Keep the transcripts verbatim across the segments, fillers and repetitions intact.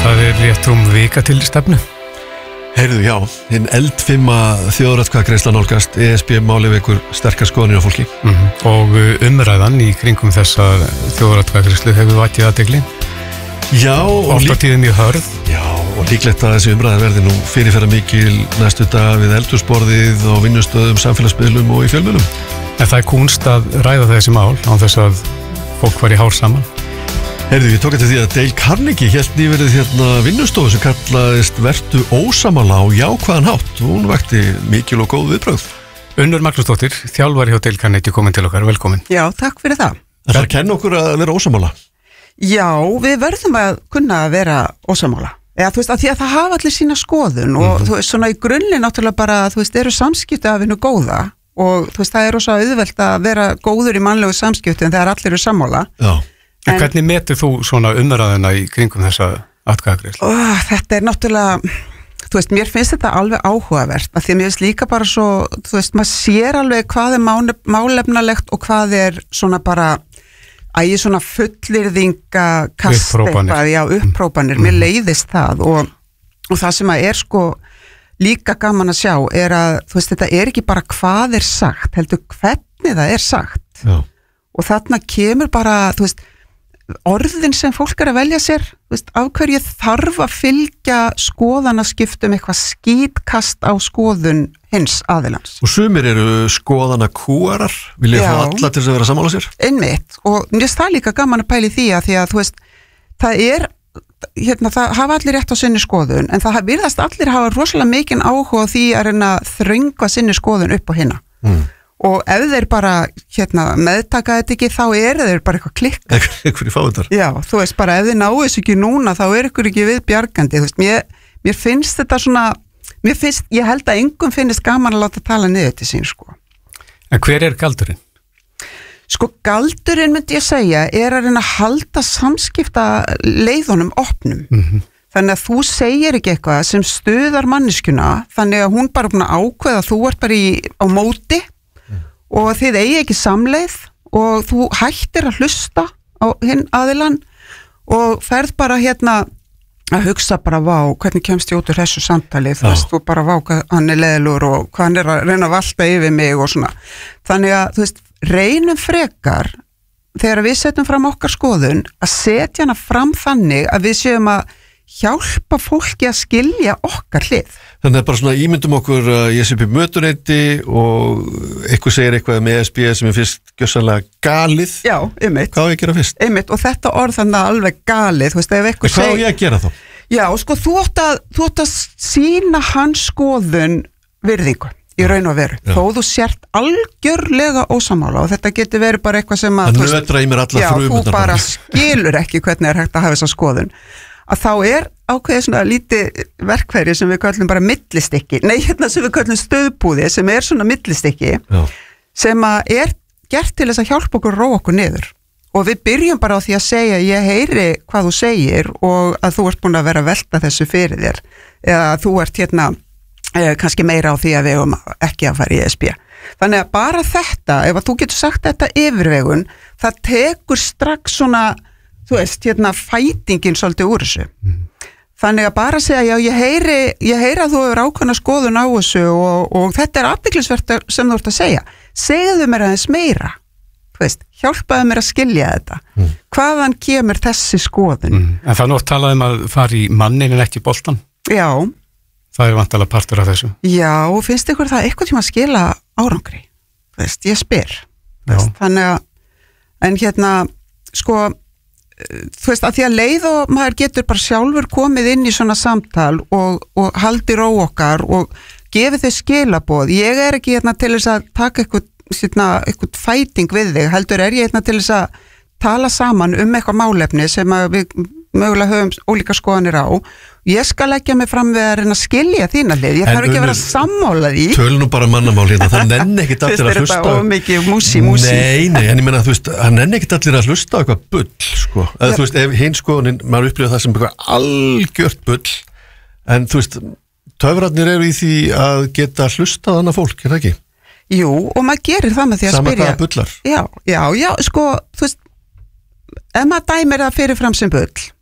Það er rétt rúm vika til stefnu. Heyrðu, já, hinn eldfimma þjóðaratkvæðagreiðsla nálgast, E S B máli vekur sterkar skoðanir á fólki. Mm-hmm. Og umræðan í kringum þessa þjóðaratkvæðagreiðslu hefur vakið athygli. Já, og oft á tíðum mjög hörð. Já, og líklegt að þessi umræða verði nú fyrirferða mikil næstu dag við eldhúsborðið og vinnustöðum, samfélagsmiðlum og í fjölmiðlum. En það er kúnst að ræða þessi mál án þess að fólk var í hár saman. Heyrðu, ég tók eftir því að Dale Carnegie hélt nýverið hérna vinnustofu sem kallaðist Vertu ósammála á jákvæðan hátt. Hún vakti mikil og góð viðbrögð. Unnur Magnúsdóttir, þjálfari hjá Dale Carnegie, komin til okkar, velkomin. Já, takk fyrir það. Það er að kenna okkur að vera ósammála. Já, við verðum að kunna að vera ósammála. Eða, þú veist, að því að það hafa allir sína skoðun og mm-hmm. þú veist, svona í grunni náttúrulega bara, þú veist, eru samskipti af hennu góða og þú veist, það er rosa auðvelt að vera góður í mannlegu samskipti en þegar allir eru sammála. Já. En, en hvernig metur þú svona umræðina í kringum þessa atkvæðagreiðslu? Ó, þetta er náttúrulega, þú veist, mér finnst þetta alveg áhugavert af því að mér finnst líka bara svo, þú veist, maður sér alveg hvað er máne, málefnalegt og hvað er svona bara ægir svona fullyrðinga kast eitthvað, já, upprópanir, mm. mér leiðist það og, og það sem að er sko líka gaman að sjá er að, þú veist, þetta er ekki bara hvað er sagt, heldur hvernig það er sagt. Já. Og þarna kemur bara, þú veist, orðin sem fólk er að velja sér, þú veist, af hverju þarf að fylgja skoðanaskiptum eitthvað skítkast á skoðun hins aðilans. Og sumir eru skoðana kúarar, vilja fá alla til þess að vera sammála sér. Einmitt, og mér finnst það líka gaman að pæli því að því að, þú veist, það er, hérna, það hafa allir rétt á sinni skoðun, en það virðast allir hafa rosalega mikinn áhuga á því að reyna að þröngva sinni skoðun upp á hinna. Mm. Og ef þeir bara hérna, meðtaka þetta ekki, þá eru þeir bara eitthvað klikka. Eitthvað í fáðundar. Já, þú veist bara, ef þeir náu þessu ekki núna, þá er ykkur ekki við bjargandi. Þú veist, mér, mér finnst þetta svona, mér finnst, ég held að engum finnist gaman að láta tala niður til sín, sko. En hver er galdurinn? Sko, galdurinn, myndi ég segja, er að reyna að halda samskipta leiðunum opnum. Mm-hmm. Þannig að þú segir ekki eitthvað sem stuðar manneskjuna, þannig að hún bara búin að ákveða að þú ert bara í, á móti og þið eigi ekki samleið og þú hættir að hlusta á hinn aðilann og ferð bara hérna að hugsa bara vá, hvernig kemst ég út úr þessu samtali, þú veist, þú bara vá hvað hann er leðlur og hvað hann er að reyna að valta yfir mig og svona. Þannig að, þú veist, reynum frekar þegar við setjum fram okkar skoðun að setja hana fram þannig að við séum að hjálpa fólki að skilja okkar hlið. Þannig að bara svona ímyndum okkur að ég sé upp í mötuneyti og eitthvað segir eitthvað með E S B sem er fyrst gjössanlega galið. Já, einmitt. Hvað á ég að gera fyrst? Einmitt, og þetta orð þannig að alveg galið, þú veist, ef eitthvað segir... Hvað á ég að gera þá? Já, sko, þú átt að, þú átt að sína hans skoðun virðingu í raun og veru. Já. Þó þú sért algjörlega ósamála og þetta getur verið bara eitthvað sem að... Það nötra í mér alla frumundar. Já, þú bara skilur ekki hvernig er hægt að hafa þessa skoðun. Að þá er ákveðið svona lítið verkfæri sem við kallum bara millistikki, nei hérna sem við kallum stöðbúði sem er svona millistikki Já. Sem að er gert til þess að hjálpa okkur að róa okkur niður og við byrjum bara á því að segja ég heyri hvað þú segir og að þú ert búin að vera að velta þessu fyrir þér eða þú ert hérna eh, kannski meira á því að við erum ekki að fara í E S B. Þannig að bara þetta, ef að þú getur sagt þetta yfirvegun, það tekur strax svona þú veist, hérna fætingin svolítið úr þessu. Mm. Þannig að bara segja, já, ég heyri, ég heyri að þú hefur ákvæmna skoðun á þessu og, og þetta er athyglisvert sem þú ert að segja. Segðu mér aðeins meira, þú veist, hjálpaðu mér að skilja þetta. Mm. Hvaðan kemur þessi skoðun? Mm. En það er nótt talað um að fara í mannin en ekki boltan. Já. Það er vantalega partur af þessu. Já, finnst ykkur það eitthvað tíma að skila árangri? Þú veist, ég spyr. Veist, þannig að, en hérna, sko, þú veist, að því að leið og maður getur bara sjálfur komið inn í svona samtal og, og haldi ró okkar og gefið þau skilaboð. Ég er ekki hérna til þess að taka eitthvað, eitthvað fæting við þig, heldur er ég hérna til þess að tala saman um eitthvað málefni sem að við mögulega höfum ólíka skoðanir á. Ég skal leggja mig fram við að reyna að skilja þína hlið. Ég þarf ekki að vera sammála því. Tölum nú bara mannamál hérna, það nenni ekkit allir að hlusta. Fyrst er þetta ómikið músi, músi. Nei, nei, en ég meina, þú veist, það nenni ekkit allir að hlusta á eitthvað bull, sko. Eða, þú veist, ef hinn skoðunin, maður upplifir það sem eitthvað algjört bull, en þú veist, töfrarnir eru í því að geta hlusta á annað fólk, er það ekki? Jú, og maður gerir það með því að Sama spyrja. Sama hvaða bullar. Já, já, já, sko, þú veist, ef maður dæmir það fyrirfram sem bull,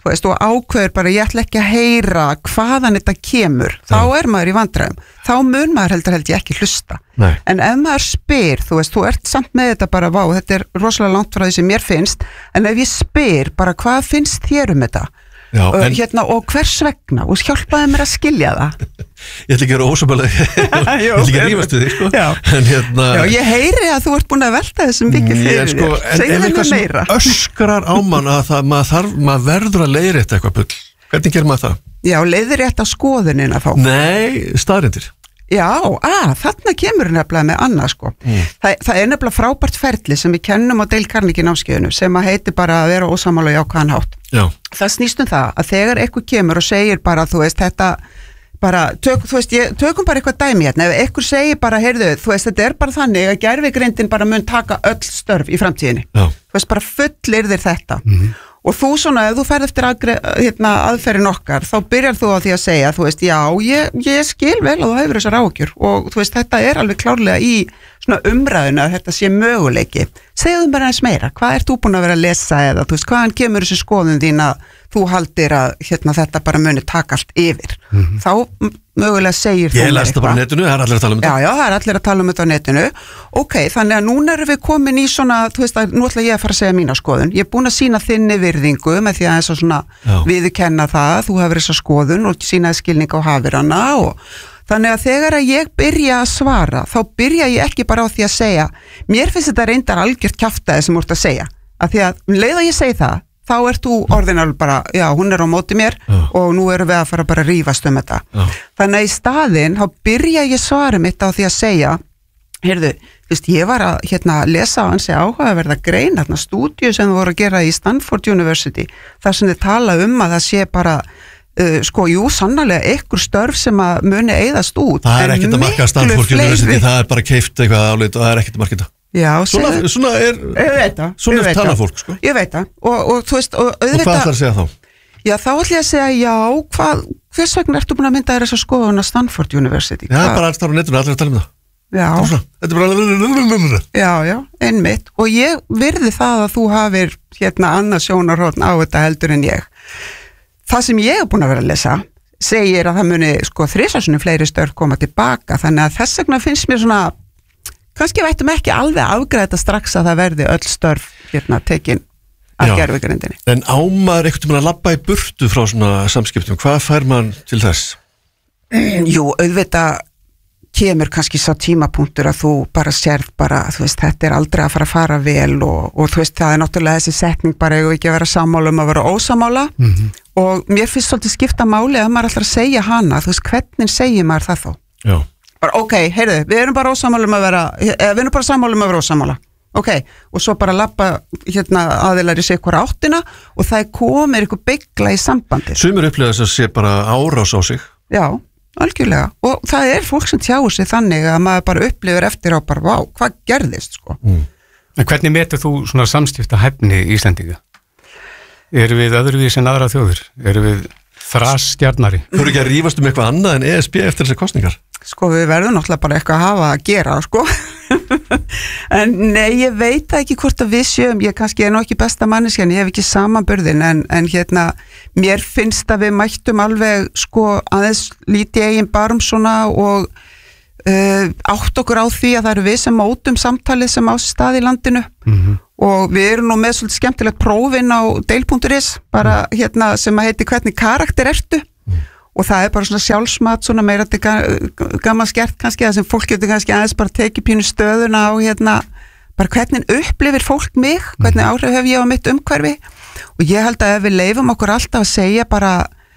þú veist, og ákveður bara ég ætla ekki að heyra hvaðan þetta kemur, Já. Þá er maður í vandræðum, þá mun maður heldur held ég ekki hlusta, Nei. En ef maður spyr, þú veist, þú ert samt með þetta bara, vá, þetta er rosalega langt frá því sem mér finnst, en ef ég spyr bara hvað finnst þér um þetta, Já, og, en... hérna, og hvers vegna, og hjálpaði mér að skilja það. Ég ætla ekki að vera ósamlega, ég ætla ekki að rífast við þig, sko. Já. En hérna... Já, ég heyri að þú ert búin að velta þessum vikið fyrir sko, þér. Segðu henni meira. En eitthvað sem öskrar á mann að það, maður, þarf, maður verður að leiðrétta eitthvað bull. Hvernig gerir maður það? Já, leiðrétta skoðunina þá. Nei, staðreyndir. Já, að, þarna kemur nefnilega með annað, sko. Mm. Það, það er nefnilega frábært ferli sem við kennum á Dale Carnegie námskeiðinu sem að heiti bara að vera ósammála og jákvæðan hátt. Já. Það snýst um það að þegar eitthvað kemur og segir bara, þú veist, þetta bara, tök, þú veist, ég, tökum bara eitthvað dæmi hérna, ef eitthvað segir bara, heyrðu, þú veist, þetta er bara þannig að gervigreindin bara mun taka öll störf í framtíðinni. Já. Þú veist, bara fullir þér þetta. Mhm. Og þú svona, ef þú ferð eftir aðgre, hérna, aðferðin okkar, þá byrjar þú á því að segja, þú veist, já, ég, ég skil vel að þú hefur þessar áhyggjur og þú veist, þetta er alveg klárlega í svona umræðuna að þetta sé möguleiki. Segðu mér aðeins meira, hvað ert þú búin að vera að lesa eða, þú veist, hvaðan kemur þessi skoðun þín að þú haldir að hérna, þetta bara muni taka allt yfir. Mm-hmm. Þá mögulega segir þú mér eitthvað. Ég las það bara á netinu, það er allir að tala um þetta. Já, já, það er allir að tala um þetta á netinu. Ok, þannig að núna erum við komin í svona, þú veist, að nú ætla ég að fara að segja mína skoðun. Ég er búin að sína þinni virðingu með því að þess að svona viðurkenna það, þú hefur þessa skoðun og sínaði skilning á hafirana og þannig að þegar að ég byrja að svara, þá byrja ég ekki bara á því að segja, mér finnst þetta reyndar algjört kjaftaði sem þú ert að segja, að því að um leið að ég segi það, þá ert þú orðin alveg bara, já, hún er á móti mér já. Og nú erum við að fara bara að rífast um þetta. Já. Þannig að í staðinn, þá byrja ég svarið mitt á því að segja, heyrðu, þú veist, ég var að hérna, lesa á hansi áhugaverða grein, hérna stúdíu sem þú voru að gera í Stanford University, þar sem þið tala um að það sé bara, Uh, sko, jú, sannarlega ykkur störf sem að muni eyðast út. Það er ekkert að marka Stanford University, það er bara keift eitthvað álit og það er ekkert að marka þetta. Já, svona, segðu, svona er, ég veit það, svona er talafólk, sko. Ég veit það, og, og þú veist, og auðvitað... Og hvað ætlar að segja þá? Já, þá ætla ég að segja, já, hvað, hvers vegna ertu búin að mynda þér þess að skoðun á Stanford University? Já, það er bara alls þar á netinu, allir að tala um það. Já. Þetta er bara... Já, já, einmitt, og ég virði það að þú hafir hérna annað sjónarhorn á þetta heldur en ég. Það sem ég hef búin að vera að lesa segir að það muni sko þrisvarsinnum fleiri störf koma tilbaka, þannig að þess vegna finnst mér svona, kannski vættum ekki alveg afgræða strax að það verði öll störf hérna tekin að gervigrindinni. En ámaður einhvern veginn að labba í burtu frá svona samskiptum, hvað fær mann til þess? Jú, auðvitað kemur kannski sá tímapunktur að þú bara sérð bara, þú veist, þetta er aldrei að fara að fara vel og, og þú veist, það er náttúrulega þessi setning bara eigum ekki að vera sammála um að vera ósammála mm-hmm. og mér finnst svolítið skipta máli að maður ætlar að segja hana, þú veist, hvernig segir maður það þá? Já. Bara, ok, heyrðu, við erum bara ósammála um að vera, eða, við erum bara sammála um að vera ósammála, ok, og svo bara labba hérna aðilar í sig hvora áttina og það er komið eitthvað beigla í sambandi. Sumir upplifa þess að sé bara árás á sig. Já. Algjörlega, og það er fólk sem tjáur sig þannig að maður bara upplifir eftir á bara, vá, hvað gerðist, sko. Mm. En hvernig metur þú svona samskipta hæfni í Íslendinga? Erum við öðruvísi en aðra þjóðir? Erum við þrasstjarnari? Þú eru ekki að rífast um eitthvað annað en E S B eftir þessar kosningar? Sko, við verðum náttúrulega bara eitthvað að hafa að gera, sko. En nei, ég veit ekki hvort að við sjöum, ég kannski er nú ekki besta manneskjan, ég hef ekki samanburðin, en, en hérna, mér finnst að við mættum alveg, sko, aðeins lítið eigin barm svona og uh, átt okkur á því að það eru við sem mótum samtalið sem á stað í landinu mm-hmm. og við erum nú með svolítið skemmtilegt prófin á deil punktur is, bara hérna sem að heiti hvernig karakter ertu mm. og það er bara svona sjálfsmat, svona meira þetta gaman skert kannski, það sem fólk getur kannski aðeins bara tekið pínu stöðuna á hérna, bara hvernig upplifir fólk mig, hvernig áhrif hef ég á mitt umhverfi og ég held að ef við leifum okkur alltaf að segja bara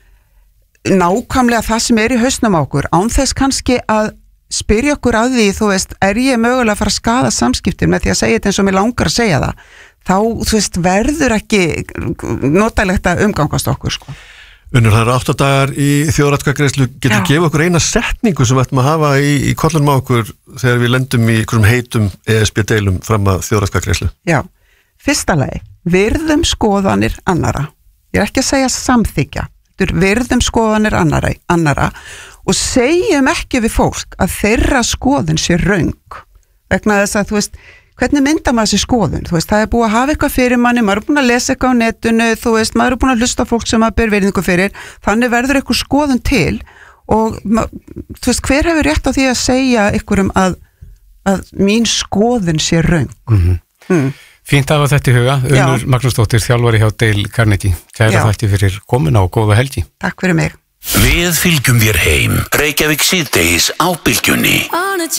nákvæmlega það sem er í hausnum á okkur, án þess kannski að spyrja okkur að því, þú veist, er ég mögulega að fara að skaða samskiptin með því að segja þetta eins og mér langar að segja það, þá, þú veist, verður ekki notalegt að umgangast okkur, sko. Unnur, það eru átta dagar í þjóðaratkvæðagreiðslu, getur þú gefið okkur eina setningu sem við ættum að hafa í, í kollunum á okkur þegar við lendum í einhverjum heitum E S B-deilum fram að þjóðaratkvæðagreiðslu? Já, fyrsta lagi, virðum skoðanir annara. Ég er ekki að segja samþykja, virðum skoðanir annara, annara og segjum ekki við fólk að þeirra skoðun sé röng. Vegna þess að, þú veist, hvernig myndar maður sér skoðun, þú veist, það er búið að hafa eitthvað fyrir manni, maður er búin að lesa eitthvað á netinu, þú veist, maður er búin að hlusta á fólk sem maður ber virðingu fyrir, þannig verður eitthvað skoðun til og þú veist, hver hefur rétt á því að segja einhverjum að, að mín skoðun sé röng? Mm-hmm. Mm. Fínt að hafa þetta í huga, Unnur Magnúsdóttir, þjálfari hjá Dale Carnegie, kæra þætti fyrir komuna og góða helgi. Takk fyrir mig. Við fylgjum þér heim, Reykjavík síðdegis á Bylgjunni.